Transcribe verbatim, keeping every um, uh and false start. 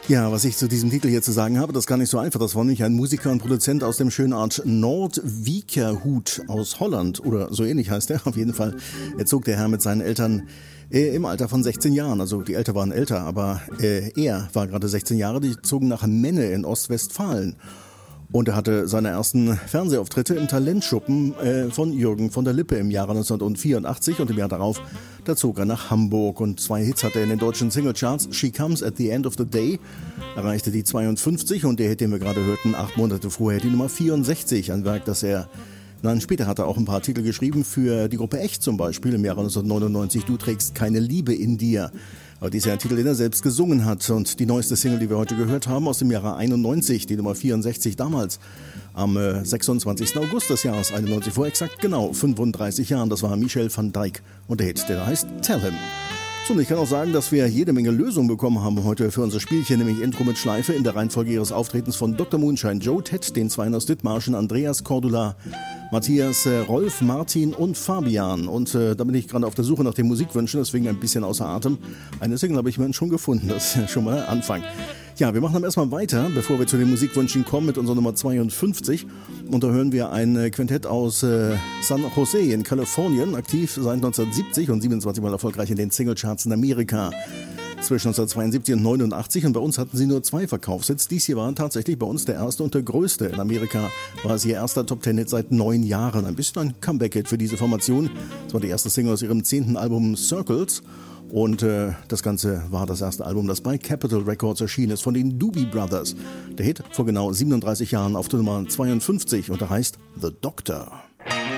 Ja, was ich zu diesem Titel hier zu sagen habe, das ist gar nicht so einfach. Das war nämlich ein Musiker und Produzent aus dem schönen Ort Noordwijkerhout aus Holland. Oder so ähnlich heißt er. Auf jeden Fall er zog der Herr mit seinen Eltern äh, im Alter von sechzehn Jahren. Also die Eltern waren älter, aber äh, er war gerade sechzehn Jahre. Die zogen nach Menne in Ostwestfalen. Und er hatte seine ersten Fernsehauftritte im Talentschuppen äh, von Jürgen von der Lippe im Jahre neunzehnhundertvierundachtzig und im Jahr darauf, da zog er nach Hamburg und zwei Hits hatte er in den deutschen Singlecharts. She Comes at the End of the Day erreichte die zweiundfünfzig und der Hit, den wir gerade hörten, acht Monate vorher die Nummer vierundsechzig, ein Werk, das er Nein, später hat er auch ein paar Titel geschrieben für die Gruppe Echt zum Beispiel im Jahre neunzehnhundertneunundneunzig, Du trägst keine Liebe in dir. Aber dies ist ja ein Titel, den er selbst gesungen hat. Und die neueste Single, die wir heute gehört haben, aus dem Jahre einundneunzig, die Nummer vierundsechzig damals, am äh, sechsundzwanzigsten August des Jahres einundneunzig, vor exakt genau fünfunddreißig Jahren, das war Michel van Dijk und der Hit, der heißt Tell Him. So, und ich kann auch sagen, dass wir jede Menge Lösungen bekommen haben heute für unser Spielchen, nämlich Intro mit Schleife in der Reihenfolge ihres Auftretens von Doktor Moonshine, Joe Ted, den Zweien aus Dithmarschen, Andreas Cordula, Matthias, äh, Rolf, Martin und Fabian. Und äh, da bin ich gerade auf der Suche nach den Musikwünschen, deswegen ein bisschen außer Atem. Eine Single habe ich mir schon gefunden, das ist schon mal Anfang. Ja, wir machen dann erstmal weiter, bevor wir zu den Musikwünschen kommen, mit unserer Nummer zweiundfünfzig. Und da hören wir ein Quintett aus äh, San Jose in Kalifornien, aktiv seit neunzehnhundertsiebzig und siebenundzwanzig Mal erfolgreich in den Singlecharts in Amerika. Zwischen neunzehnhundertzweiundsiebzig und neunundachtzig und bei uns hatten sie nur zwei Verkaufshits. Dies hier war tatsächlich bei uns der erste und der größte. In Amerika war es ihr erster Top-Ten-Hit seit neun Jahren. Ein bisschen ein Comeback-Hit für diese Formation. Das war die erste Single aus ihrem zehnten Album Circles. Und äh, das Ganze war das erste Album, das bei Capitol Records erschienen ist, von den Doobie Brothers. Der Hit vor genau siebenunddreißig Jahren auf der Nummer zweiundfünfzig und der heißt The Doctor.